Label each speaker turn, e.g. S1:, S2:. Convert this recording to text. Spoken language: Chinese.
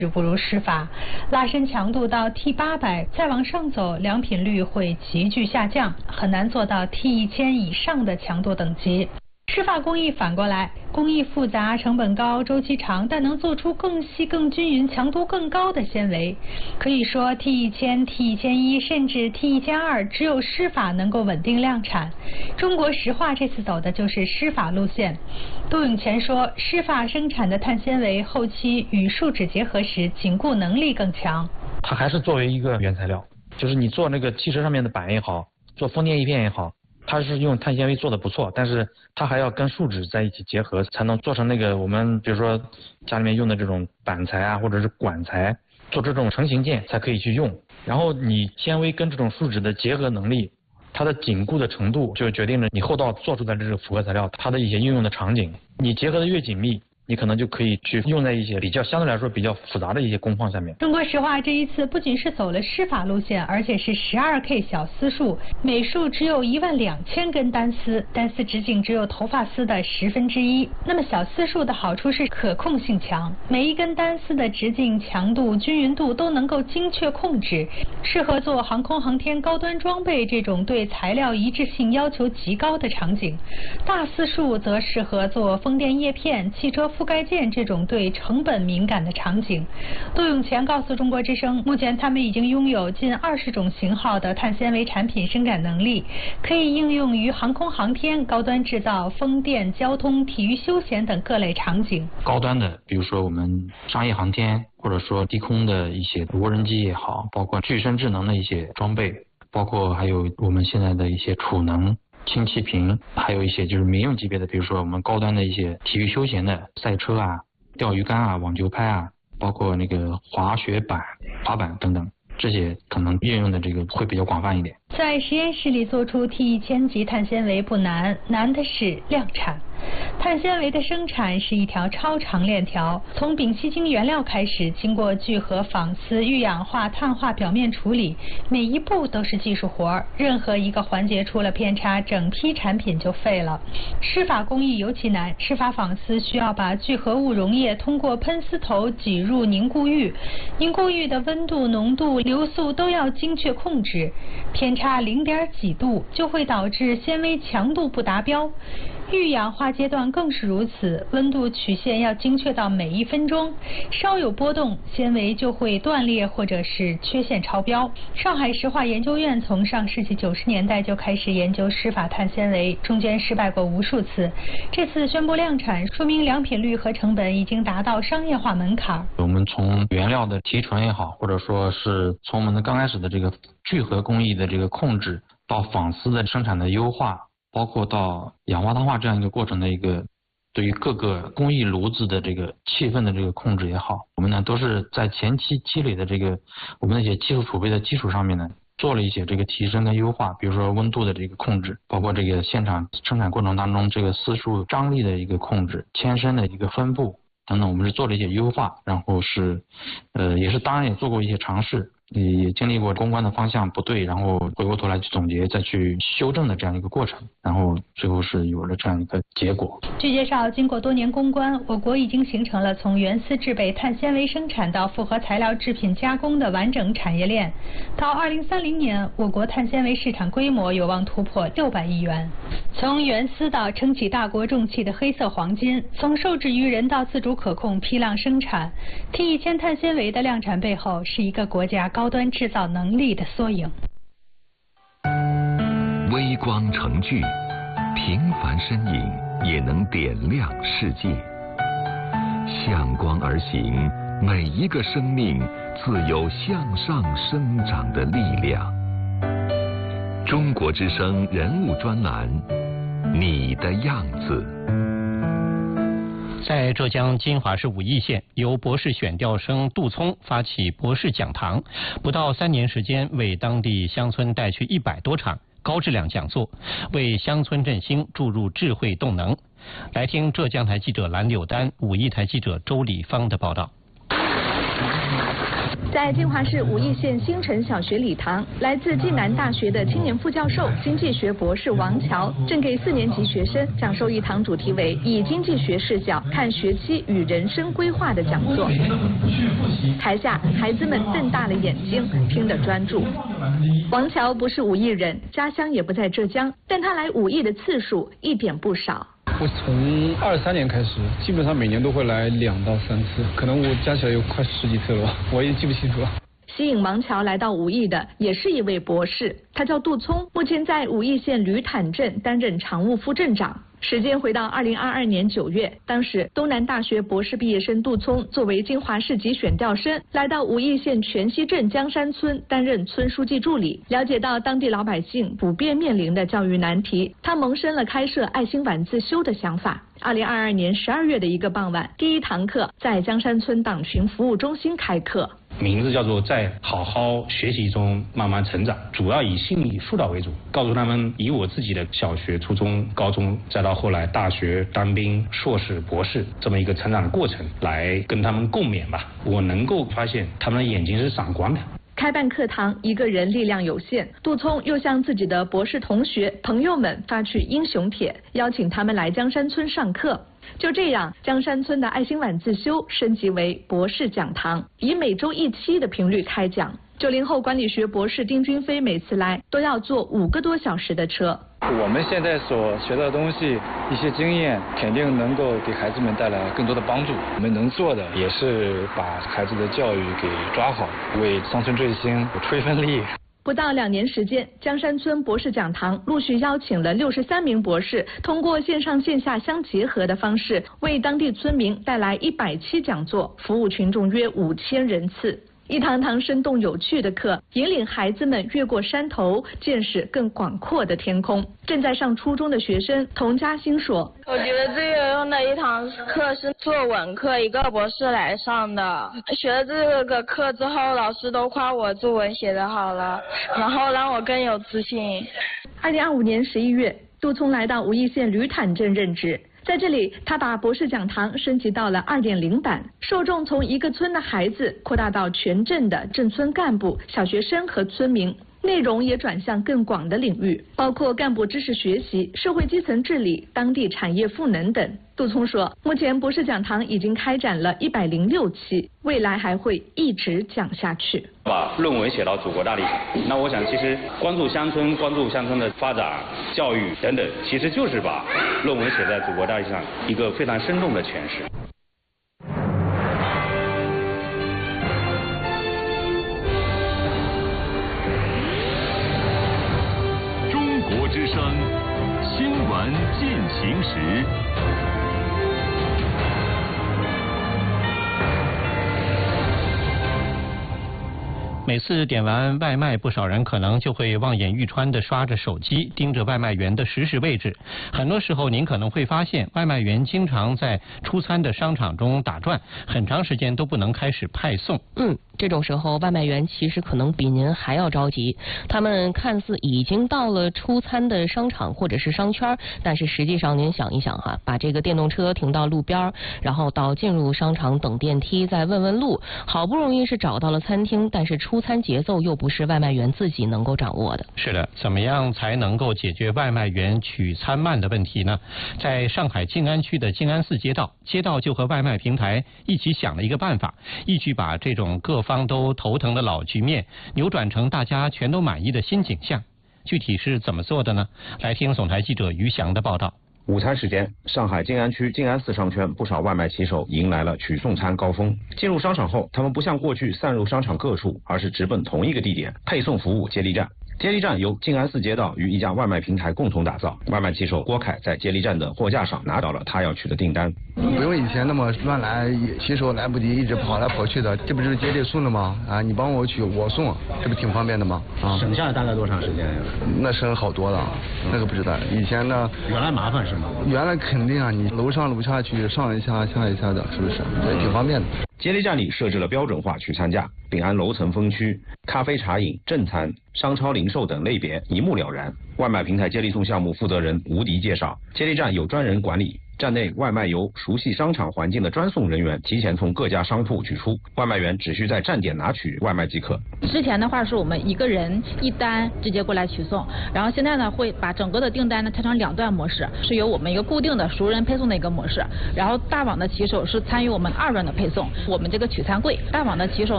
S1: 不如施法，拉伸强度到 T800，再往上走，良品率会急剧下降，很难做到 T1000以上的强度等级。施法工艺反过来，工艺复杂、成本高、周期长，但能做出更细、更均匀、强度更高的纤维。可以说 T1000、T1001 甚至 T1002，只有施法能够稳定量产。中国石化这次走的就是施法路线。杜永乾说，施法生产的碳纤维后期与树脂结合时，紧固能力更强。
S2: 它还是作为一个原材料，就是你做那个汽车上面的板也好，做风电叶片也好。它是用碳纤维做的不错，但是它还要跟树脂在一起结合，才能做成那个我们比如说家里面用的这种板材啊，或者是管材，做这种成型件才可以去用。然后你纤维跟这种树脂的结合能力，它的紧固的程度，就决定了你后道做出来的这个复合材料它的一些应用的场景。你结合的越紧密，你可能就可以去用在一些相对来说比较复杂的一些工况下面。
S1: 中国石化这一次不仅是走了施法路线，而且是12K 小丝束，每束只有12000根单丝，单丝直径只有头发丝的1/10。那么小丝束的好处是可控性强，每一根单丝的直径、强度、均匀度都能够精确控制，适合做航空航天高端装备这种对材料一致性要求极高的场景。大丝束则适合做风电叶片、汽车覆盖件这种对成本敏感的场景。杜永乾告诉中国之声，目前他们已经拥有近20种型号的碳纤维产品生产能力，可以应用于航空航天、高端制造、风电、交通、体育休闲等各类场景。
S2: 高端的，比如说我们商业航天，或者说低空的一些无人机也好，包括具身智能的一些装备，包括还有我们现在的一些储能、氢气瓶，还有一些就是民用级别的，比如说我们高端的一些体育休闲的赛车啊、钓鱼竿啊、网球拍啊，包括那个滑雪板、滑板等等，这些可能运用的这个会比较广泛一点。
S1: 在实验室里做出 T1000级碳纤维不难，难的是量产。碳纤维的生产是一条超长链条，从丙烯腈原料开始，经过聚合、纺丝、遇氧化、碳化表面处理，每一步都是技术活，任何一个环节出了偏差，整批产品就废了。施法工艺尤其难，施法纺丝需要把聚合物溶液通过喷丝头挤入凝固浴，凝固浴的温度、浓度、流速都要精确控制，偏差0.几度就会导致纤维强度不达标。遇氧化阶段更是如此，温度曲线要精确到每1分钟，稍有波动，纤维就会断裂或者是缺陷超标。上海石化研究院从上世纪90年代就开始研究施法碳纤维，中间失败过无数次。这次宣布量产，说明良品率和成本已经达到商业化门槛。
S2: 我们从原料的提纯也好，或者说是从我们的刚开始的这个聚合工艺的这个控制，到纺丝的生产的优化，包括到氧化碳化这样一个过程的一个对于各个工艺炉子的这个气氛的这个控制也好，我们呢都是在前期积累的这个我们那些技术储备的基础上面呢，做了一些这个提升跟优化，比如说温度的这个控制，包括这个现场生产过程当中这个丝束张力的一个控制、铅身的一个分布等等，我们是做了一些优化，然后是也是当然也做过一些尝试。也经历过公关的方向不对，然后回过头来去总结，再去修正的这样一个过程，然后最后是有了这样一个结果。
S1: 据介绍，经过多年攻关，我国已经形成了从原丝制备、碳纤维生产到复合材料制品加工的完整产业链。到2030年，我国碳纤维市场规模有望突破600亿元。从原丝到撑起大国重器的黑色黄金，从受制于人到自主可控批量生产，T1000碳纤维的量产背后是一个国家高端制造能力的缩影。
S3: 微光成炬，平凡身影也能点亮世界。向光而行，每一个生命自有向上生长的力量。中国之声人物专栏，你的样子。
S4: 在浙江金华市武义县，由博士选调生杜聪发起博士讲堂，不到3年时间，为当地乡村带去100多场高质量讲座，为乡村振兴注入智慧动能。来听浙江台记者蓝柳丹、武义台记者周礼芳的报道。
S5: 在金华市武义县新城小学礼堂，来自暨南大学的青年副教授、经济学博士王乔正给4年级学生讲授一堂主题为“以经济学视角看学期与人生规划”的讲座。台下孩子们瞪大了眼睛，听得专注。王乔不是武义人，家乡也不在浙江，但他来武义的次数一点不少。
S6: 我从23年开始，基本上每年都会来2到3次，可能我加起来有快10几次了吧，我也记不清楚了。
S5: 吸引王乔来到武义的也是一位博士，他叫杜聪，目前在武义县吕坦镇担任常务副镇长。时间回到2022年9月，当时东南大学博士毕业生杜聪作为金华市级选调生，来到武义县全溪镇江山村担任村书记助理，了解到当地老百姓普遍面临的教育难题，他萌生了开设爱心晚自修的想法。2022年12月的一个傍晚，第1堂课在江山村党群服务中心开课。
S7: 名字叫做在好好学习中慢慢成长，主要以心理疏导为主，告诉他们以我自己的小学、初中、高中，再到后来大学、当兵、硕士、博士这么一个成长的过程，来跟他们共勉吧。我能够发现他们的眼睛是闪光的。
S5: 开办课堂，一个人力量有限，杜聪又向自己的博士同学、朋友们发去英雄帖，邀请他们来江山村上课。就这样，江山村的爱心晚自修升级为博士讲堂，以每周1期的频率开讲。90后管理学博士丁军飞每次来都要坐5个多小时的车。
S8: 我们现在所学到的东西，一些经验，肯定能够给孩子们带来更多的帮助。我们能做的也是把孩子的教育给抓好，为乡村振兴出一份力。
S5: 不到2年时间，江山村博士讲堂陆续邀请了63名博士，通过线上线下相结合的方式，为当地村民带来100期讲座，服务群众约5000人次。一堂堂生动有趣的课，引领孩子们越过山头，见识更广阔的天空。正在上初中的学生童嘉欣说：“
S9: 我觉得最有用的一堂课是作文课，一个博士来上的。学了这个课之后，老师都夸我作文写得好了，然后让我更有自信。
S5: ”2025年11月，杜聪来到武义县吕坦镇任职。在这里，他把博士讲堂升级到了2.0版，受众从一个村的孩子扩大到全镇的镇村干部、小学生和村民，内容也转向更广的领域，包括干部知识学习、社会基层治理、当地产业赋能等。杜聪说，目前博士讲堂已经开展了106期，未来还会一直讲下去。
S7: 把论文写到祖国大地上，那我想其实关注乡村的发展、教育等等，其实就是把论文写在祖国大地上一个非常生动的诠释。
S3: 中国之声新闻进行时。
S4: 每次点完外卖，不少人可能就会望眼欲穿地刷着手机，盯着外卖员的实时位置。很多时候，您可能会发现，外卖员经常在出餐的商场中打转，很长时间都不能开始派送。
S10: 这种时候，外卖员其实可能比您还要着急。他们看似已经到了出餐的商场或者是商圈，但是实际上您想一想哈，把这个电动车停到路边，然后到进入商场等电梯，再问问路，好不容易是找到了餐厅，但是出餐节奏又不是外卖员自己能够掌握的。
S4: 是的，怎么样才能够解决外卖员取餐慢的问题呢？在上海静安区的静安寺街道就和外卖平台一起想了一个办法，一举把这种各方都头疼的老局面扭转成大家全都满意的新景象。具体是怎么做的呢？来听总台记者于翔的报道。
S11: 午餐时间，上海静安区静安寺商圈不少外卖骑手迎来了取送餐高峰。进入商场后，他们不像过去散入商场各处，而是直奔同一个地点——配送服务接力站。接力站由静安寺街道与一家外卖平台共同打造。外卖骑手郭凯在接力站的货架上拿到了他要取的订单。
S12: 不用以前那么乱来，骑手来不及一直跑来跑去的，这不是接力送的吗？啊，你帮我取，我送，这不挺方便的吗？啊，
S11: 省下来大概多长时间呀？
S12: 那省好多了，那个不知道。以前呢，
S11: 原来麻烦是吗？
S12: 原来肯定啊，你楼上楼下去上一下下一下的，是不是？对，挺方便的。
S11: 接力站里设置了标准化取餐架，并按楼层分区，咖啡茶饮、正餐、商超零售等类别一目了然。外卖平台接力送项目负责人吴迪介绍，接力站有专人管理， 站内外卖由熟悉商场环境的专送人员提前从各家商铺取出，外卖员只需在站点拿取外卖即可。
S13: 之前的话是我们一个人一单直接过来取送，然后现在呢会把整个的订单呢拆成2段模式，是由我们一个固定的熟人配送的一个模式，然后大网的骑手是参与我们2段的配送。我们这个取餐柜，大网的骑手